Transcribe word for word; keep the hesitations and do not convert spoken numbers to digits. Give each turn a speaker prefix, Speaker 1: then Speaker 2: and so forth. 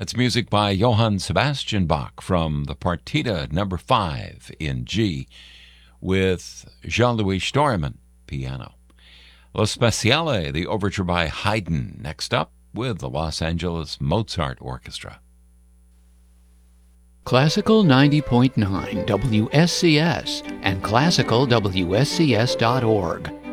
Speaker 1: That's music by Johann Sebastian Bach from the Partita number five in G with Jean-Louis Storyman, piano. Lo Speciale, the overture by Haydn, next up with the Los Angeles Mozart Orchestra.
Speaker 2: Classical ninety point nine W S C S and classical W S C S dot org